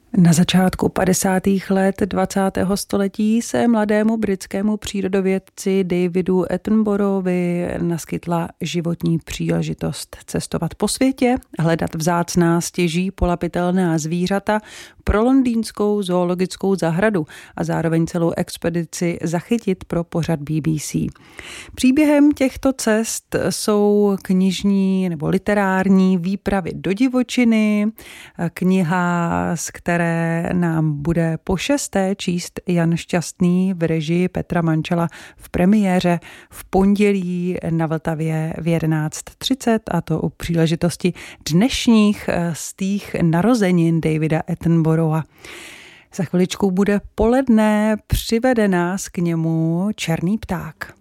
Na začátku 50. let 20. století se mladému britskému přírodovědci Davidu Attenboroughovi naskytla životní příležitost cestovat po světě, hledat vzácná stěží polapitelná zvířata pro londýnskou zoologickou zahradu a zároveň celou expedici zachytit pro pořad BBC. Příběhem těchto cest jsou knižní nebo literární výpravy do divočiny, kniha, z které nám bude pošesté číst Jan Šťastný v režii Petra Mančela v premiéře v pondělí na Vltavě v 11:30, a to u příležitosti dnešních stých narozenin Davida Attenborougha. Za chviličku bude poledne, přivede nás k němu černý pták.